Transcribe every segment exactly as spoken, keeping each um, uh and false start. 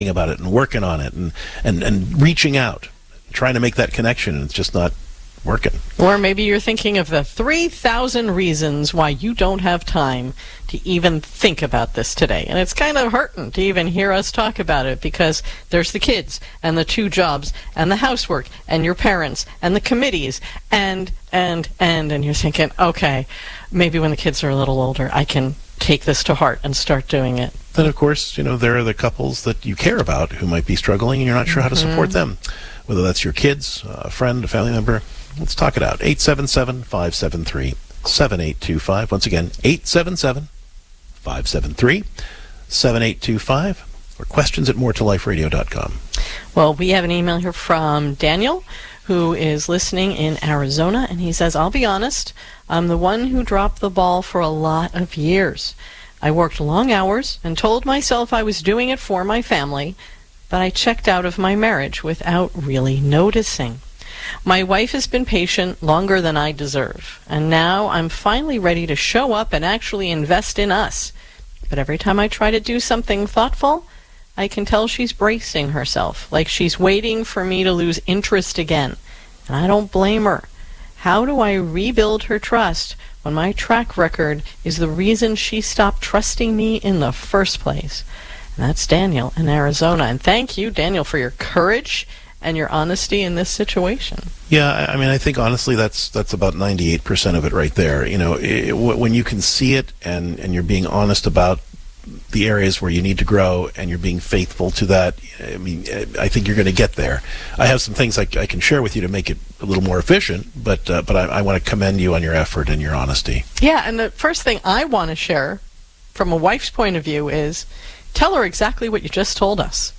about it and working on it and, and, and reaching out, trying to make that connection, and it's just not working. Or maybe you're thinking of the three thousand reasons why you don't have time to even think about this today. And it's kind of hurting to even hear us talk about it, because there's the kids and the two jobs and the housework and your parents and the committees and, and, and, and you're thinking, okay, maybe when the kids are a little older, I can take this to heart and start doing it. Then, of course, you know, there are the couples that you care about who might be struggling and you're not sure how to support them. Whether that's your kids, a friend, a family member. Let's talk it out. eight seven seven, five seven three, seven eight two five. Once again, eight seven seven, five seven three, seven eight two five. Or questions at more to life radio dot com. Well, we have an email here from Daniel, who is listening in Arizona, and he says, I'll be honest, I'm the one who dropped the ball for a lot of years. I worked long hours and told myself I was doing it for my family, but I checked out of my marriage without really noticing. My wife has been patient longer than I deserve, and now I'm finally ready to show up and actually invest in us. But every time I try to do something thoughtful, I can tell she's bracing herself, like she's waiting for me to lose interest again. And I don't blame her. How do I rebuild her trust when my track record is the reason she stopped trusting me in the first place? And that's Daniel in Arizona. And thank you, Daniel, for your courage and your honesty in this situation. Yeah, I mean, I think honestly that's that's about ninety-eight percent of it right there. You know, it, when you can see it and, and you're being honest about the areas where you need to grow and you're being faithful to that, I mean, I think you're going to get there. I have some things I, I can share with you to make it a little more efficient, but uh, but I, I want to commend you on your effort and your honesty. Yeah, and the first thing I want to share from a wife's point of view is tell her exactly what you just told us.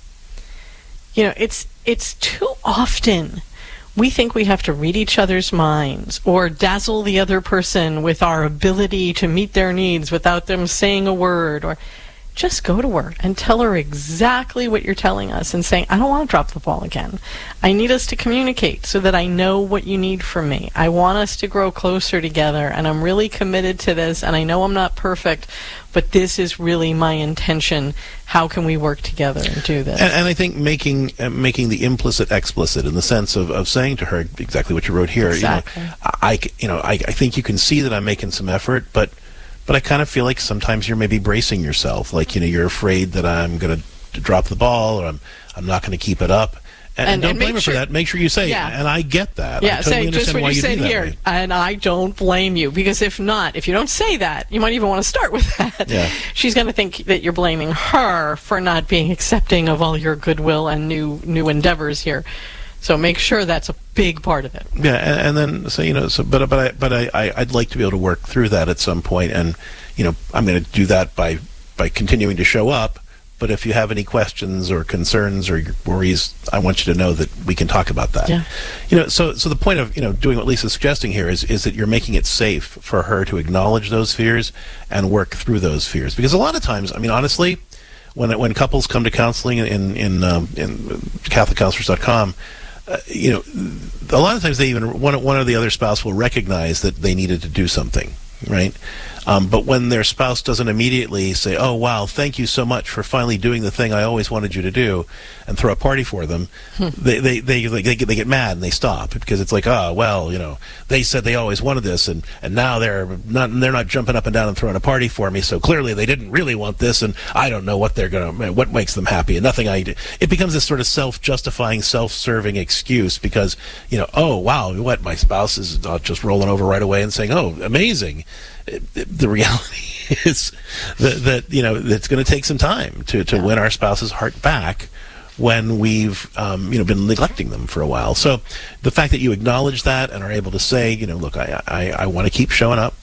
You know, it's it's too often we think we have to read each other's minds or dazzle the other person with our ability to meet their needs without them saying a word. Or just go to her and tell her exactly what you're telling us and saying, I don't want to drop the ball again. I need us to communicate so that I know what you need from me. I want us to grow closer together, and I'm really committed to this, and I know I'm not perfect, but this is really my intention. How can we work together and do this? And, and I think making uh, making the implicit explicit, in the sense of, of saying to her exactly what you wrote here. Exactly. You know, I, you know, I, I think you can see that I'm making some effort, but but I kind of feel like sometimes you're maybe bracing yourself, like, you know, you're afraid that I'm going to drop the ball, or I'm I'm not going to keep it up. And, and, and don't and blame her sure, for that. Make sure you say, yeah. and I get that. Yeah, I totally say just what you, you said here, way. And I don't blame you, because if not, if you don't say that, you might even want to start with that. Yeah. She's going to think that you're blaming her for not being accepting of all your goodwill and new new endeavors here. So make sure that's a big part of it. Yeah, and, and then so you know, so but but I but I, I I'd like to be able to work through that at some point, and you know, I'm going to do that by by continuing to show up. But if you have any questions or concerns or worries, I want you to know that we can talk about that. Yeah. You know, so so the point of, you know, doing what Lisa's suggesting here is is that you're making it safe for her to acknowledge those fears and work through those fears. Because a lot of times, I mean, honestly, when when couples come to counseling in in um, in Catholic Counselors dot com, uh, you know, a lot of times they even one one or the other spouse will recognize that they needed to do something, right? Um, but when their spouse doesn't immediately say, oh, wow, thank you so much for finally doing the thing I always wanted you to do, and throw a party for them, they, they, they, they, they, get, they get mad and they stop, because it's like, oh, well, you know, they said they always wanted this, and, and now they're not they're not jumping up and down and throwing a party for me, so clearly they didn't really want this, and I don't know what they're gonna, what makes them happy, and nothing I do. It becomes this sort of self-justifying, self-serving excuse, because, you know, oh, wow, what, my spouse is not just rolling over right away and saying, oh, amazing. The reality is that, that you know, it's going to take some time to, to yeah. win our spouse's heart back when we've um, you know, been neglecting them for a while. So the fact that you acknowledge that and are able to say, you know, look, I I, I want to keep showing up,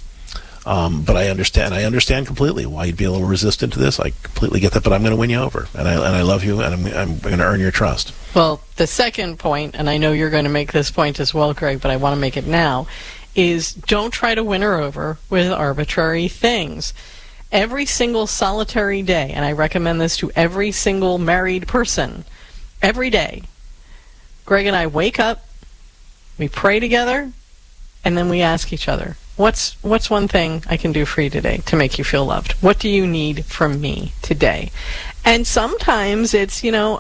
um, but I understand I understand completely why you'd be a little resistant to this. I completely get that, but I'm going to win you over, and I and I love you, and I'm I'm going to earn your trust. Well, the second point, and I know you're going to make this point as well, Greg, but I want to make it now, is don't try to win her over with arbitrary things. Every single solitary day, and I recommend this to every single married person, every day, Greg and I wake up, we pray together, and then we ask each other, What's what's one thing I can do for you today to make you feel loved? What do you need from me today? And sometimes it's, you know,